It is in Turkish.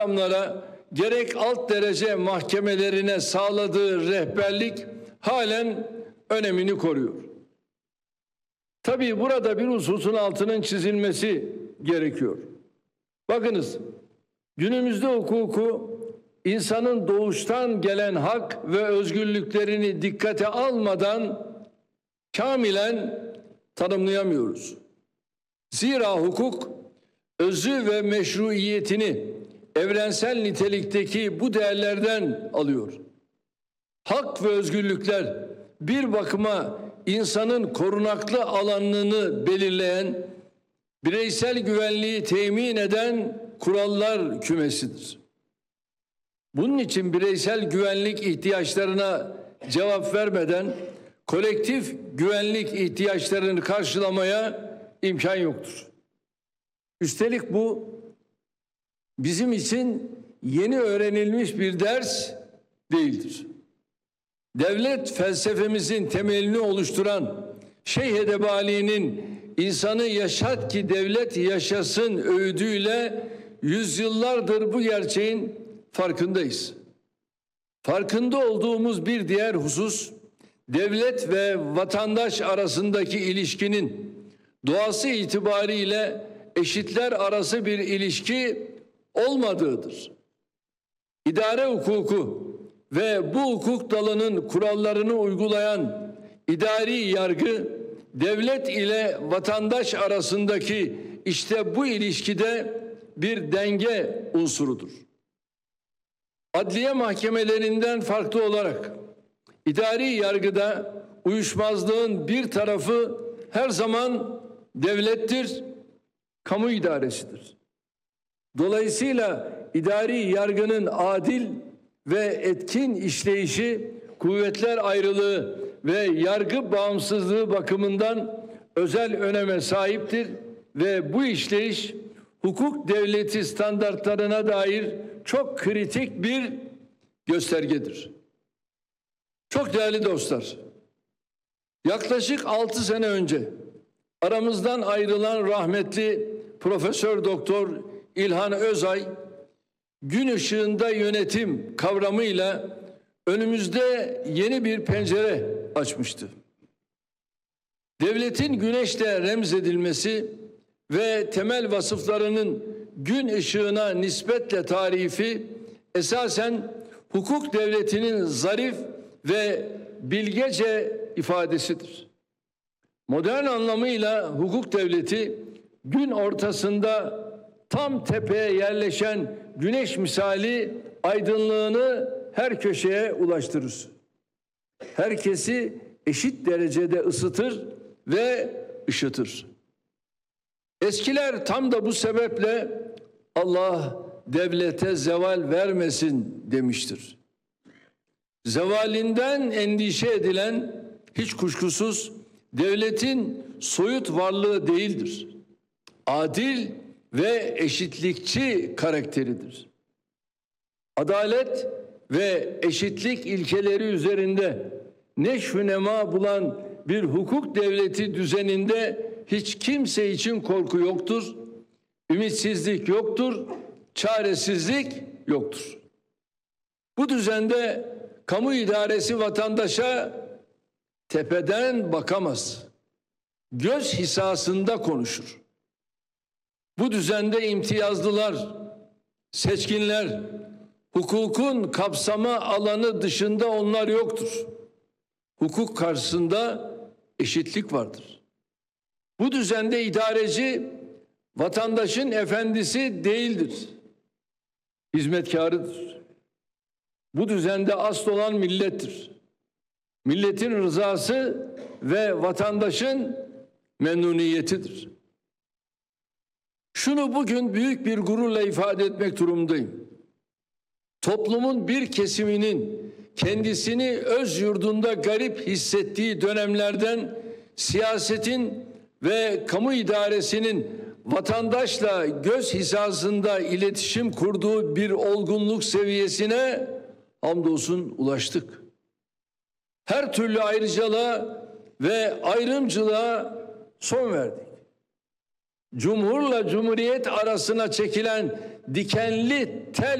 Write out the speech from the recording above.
gerek alt derece mahkemelerine sağladığı rehberlik halen önemini koruyor. Tabii burada bir hususun altının çizilmesi gerekiyor. Bakınız, günümüzde hukuku insanın doğuştan gelen hak ve özgürlüklerini dikkate almadan kamilen tanımlayamıyoruz. Zira hukuk özü ve meşruiyetini evrensel nitelikteki bu değerlerden alıyor. Hak ve özgürlükler bir bakıma insanın korunaklı alanını belirleyen, bireysel güvenliği temin eden kurallar kümesidir. Bunun için bireysel güvenlik ihtiyaçlarına cevap vermeden kolektif güvenlik ihtiyaçlarını karşılamaya imkan yoktur. Üstelik bu bizim için yeni öğrenilmiş bir ders değildir. Devlet felsefemizin temelini oluşturan Şeyh Edebali'nin insanı yaşat ki devlet yaşasın öğüdüyle yüzyıllardır bu gerçeğin farkındayız. Farkında olduğumuz bir diğer husus, devlet ve vatandaş arasındaki ilişkinin doğası itibariyle eşitler arası bir ilişki olmadığıdır. İdare hukuku ve bu hukuk dalının kurallarını uygulayan idari yargı, devlet ile vatandaş arasındaki işte bu ilişkide bir denge unsurudur. Adliye mahkemelerinden farklı olarak idari yargıda uyuşmazlığın bir tarafı her zaman devlettir, kamu idaresidir. Dolayısıyla idari yargının adil ve etkin işleyişi, kuvvetler ayrılığı ve yargı bağımsızlığı bakımından özel öneme sahiptir ve bu işleyiş hukuk devleti standartlarına dair çok kritik bir göstergedir. Çok değerli dostlar, yaklaşık 6 sene önce aramızdan ayrılan rahmetli Profesör Doktor İlhan Özay, gün ışığında yönetim kavramıyla önümüzde yeni bir pencere açmıştı. Devletin güneşle remzedilmesi ve temel vasıflarının gün ışığına nispetle tarifi esasen hukuk devletinin zarif ve bilgece ifadesidir. Modern anlamıyla hukuk devleti gün ortasında tam tepeye yerleşen güneş misali aydınlığını her köşeye ulaştırır. Herkesi eşit derecede ısıtır ve ışıtır. Eskiler tam da bu sebeple Allah devlete zeval vermesin demiştir. Zevalinden endişe edilen hiç kuşkusuz devletin soyut varlığı değildir. Adil ve eşitlikçi karakteridir. Adalet ve eşitlik ilkeleri üzerinde neşvünema bulan bir hukuk devleti düzeninde hiç kimse için korku yoktur, ümitsizlik yoktur, çaresizlik yoktur. Bu düzende kamu idaresi vatandaşa tepeden bakamaz, göz hizasında konuşur. Bu düzende imtiyazlılar, seçkinler, hukukun kapsama alanı dışında onlar yoktur. Hukuk karşısında eşitlik vardır. Bu düzende idareci vatandaşın efendisi değildir, hizmetkarıdır. Bu düzende asıl olan millettir. Milletin rızası ve vatandaşın memnuniyetidir. Şunu bugün büyük bir gururla ifade etmek durumundayım. Toplumun bir kesiminin kendisini öz yurdunda garip hissettiği dönemlerden siyasetin ve kamu idaresinin vatandaşla göz hizasında iletişim kurduğu bir olgunluk seviyesine hamdolsun ulaştık. Her türlü ayrıcalığa ve ayrımcılığa son verdik. Cumhurla cumhuriyet arasına çekilen dikenli tel